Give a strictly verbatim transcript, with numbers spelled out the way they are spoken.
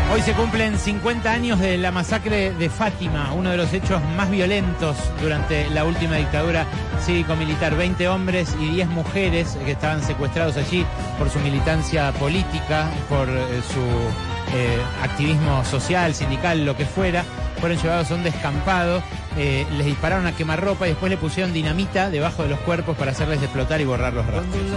Hoy se cumplen cincuenta años de la masacre de Fátima, uno de los hechos más violentos durante la última dictadura cívico-militar. veinte hombres y diez mujeres que estaban secuestrados allí por su militancia política, por eh, su eh, activismo social, sindical, lo que fuera, fueron llevados a un descampado, eh, les dispararon a quemarropa y después le pusieron dinamita debajo de los cuerpos para hacerles explotar y borrar los rastros.